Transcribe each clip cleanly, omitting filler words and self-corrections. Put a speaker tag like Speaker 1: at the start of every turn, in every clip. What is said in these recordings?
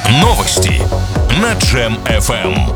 Speaker 1: Новости на Джем FM.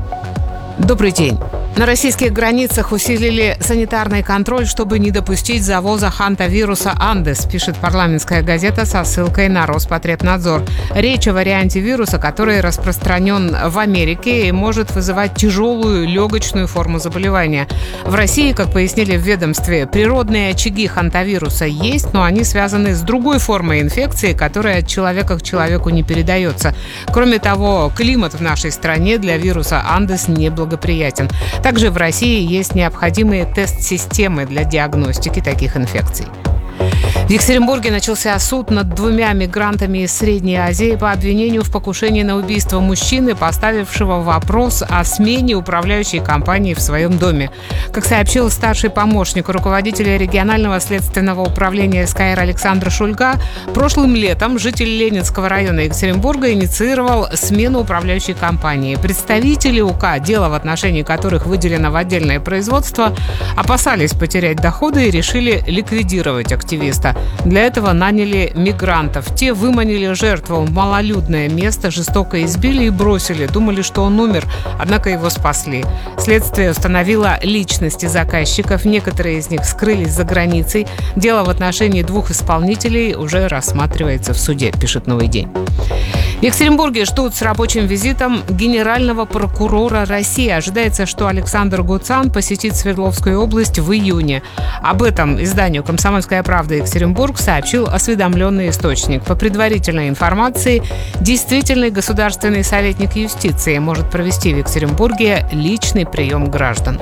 Speaker 2: Добрый день. На российских границах усилили санитарный контроль, чтобы не допустить завоза хантавируса Андес, пишет парламентская газета со ссылкой на Роспотребнадзор. Речь о варианте вируса, который распространен в Америке и может вызывать тяжелую легочную форму заболевания. В России, как пояснили в ведомстве, природные очаги хантавируса есть, но они связаны с другой формой инфекции, которая от человека к человеку не передается. Кроме того, климат в нашей стране для вируса Андес неблагоприятен. Также в России есть необходимые тест-системы для диагностики таких инфекций. В Екатеринбурге начался суд над 2 мигрантами из Средней Азии по обвинению в покушении на убийство мужчины, поставившего вопрос о смене управляющей компании в своем доме. Как сообщил старший помощник руководителя регионального следственного управления СКР Александр Шульга, прошлым летом житель Ленинского района Екатеринбурга инициировал смену управляющей компании. Представители УК, дело в отношении которых выделено в отдельное производство, опасались потерять доходы и решили ликвидировать активиста. Для этого наняли мигрантов. Те выманили жертву в малолюдное место, жестоко избили и бросили. Думали, что он умер, однако его спасли. Следствие установило личности заказчиков. Некоторые из них скрылись за границей. Дело в отношении 2 исполнителей уже рассматривается в суде, пишет «Новый день». В Екатеринбурге ждут с рабочим визитом генерального прокурора России. Ожидается, что Александр Гуцан посетит Свердловскую область в июне. Об этом изданию «Комсомольская правда» Екатеринбург сообщил осведомленный источник. По предварительной информации, действительный государственный советник юстиции может провести в Екатеринбурге личный прием граждан.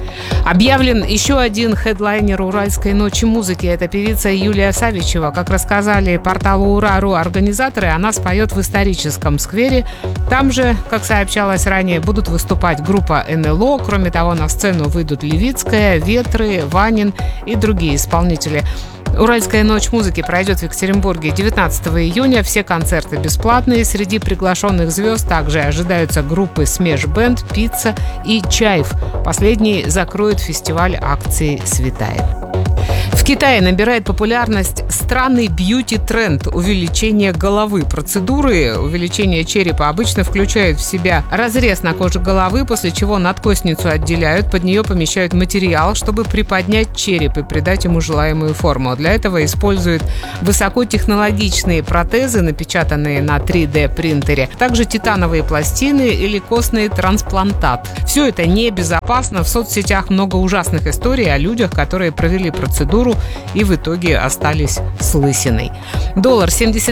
Speaker 2: Объявлен еще один хедлайнер Уральской ночи музыки. Это певица Юлия Савичева. Как рассказали порталу Ура.ру организаторы, она споет в историческом сквере. Там же, как сообщалось ранее, будут выступать группа НЛО. Кроме того, на сцену выйдут Левицкая, Ветры, Ванин и другие исполнители. Уральская ночь музыки пройдет в Екатеринбурге 19 июня. Все концерты бесплатные. Среди приглашенных звезд также ожидаются группы «Смеш Бенд», «Пицца» и «Чайф». Последний закроет фестиваль акции «Светает». В Китае набирает популярность странный бьюти-тренд – увеличение головы. Процедуры увеличения черепа обычно включают в себя разрез на коже головы, после чего надкостницу отделяют, под нее помещают материал, чтобы приподнять череп и придать ему желаемую форму. Для этого используют высокотехнологичные протезы, напечатанные на 3D-принтере, также титановые пластины или костный трансплантат. Все это небезопасно. В соцсетях много ужасных историй о людях, которые провели процедуру и в итоге остались с лысиной. Доллар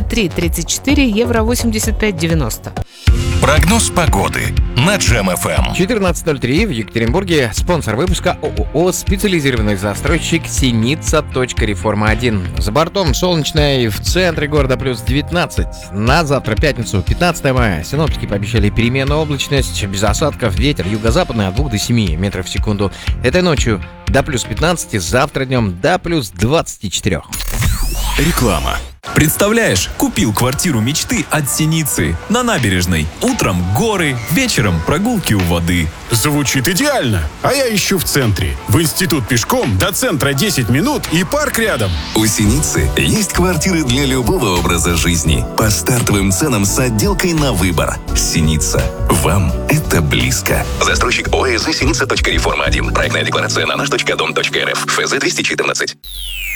Speaker 2: 73.34, евро 85.90.
Speaker 1: Прогноз погоды на Джем FM.
Speaker 3: 14:03 в Екатеринбурге. Спонсор выпуска ООО «Специализированный застройщик Синица. Реформа 1». За бортом солнечно и в центре города плюс 19. На завтра, пятницу, 15 мая. Синоптики пообещали переменную облачность, без осадков, ветер юго-западный от 2 до 7 метров в секунду. Этой ночью до плюс 15, завтра днем до плюс 24.
Speaker 4: Реклама. Представляешь, купил квартиру мечты от Синицы на набережной. Утром горы, вечером прогулки у воды.
Speaker 5: Звучит идеально. А я ищу в центре. В институт пешком, до центра 10 минут и парк рядом.
Speaker 6: У Синицы есть квартиры для любого образа жизни. По стартовым ценам с отделкой на выбор. Синица. Вам это близко. Застройщик ОСЗ «Синица. Реформа 1». Проектная декларация на наш.дом.рф. ФЗ 214.